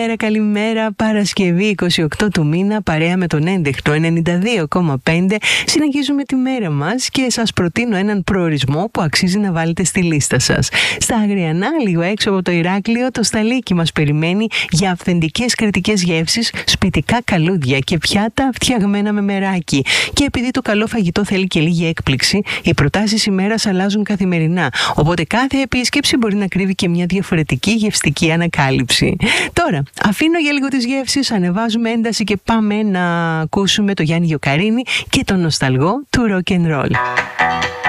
καλημέρα. Παρασκευή 28 του μήνα, παρέα με τον έντεχνο 92,5. Συνεχίζουμε τη μέρα μας και σας προτείνω έναν προορισμό που αξίζει να βάλετε στη λίστα σας. Στα Αγριανά, λίγο έξω από το Ηράκλειο, το Σταλίκι μας περιμένει για αυθεντικές κρητικές γεύσεις, σπιτικά καλούδια και πιάτα φτιαγμένα με μεράκι. Και επειδή το καλό φαγητό θέλει και λίγη έκπληξη, οι προτάσεις ημέρας αλλάζουν καθημερινά. Οπότε κάθε επίσκεψη μπορεί να κρύβει και μια διαφορετική γευστική ανακάλυψη. Τώρα, αφήνω για λίγο τις γεύσεις, ανεβάζουμε ένταση και πάμε να ακούσουμε το Γιάννη Γιοκαρίνη και τον νοσταλγό του rock and roll.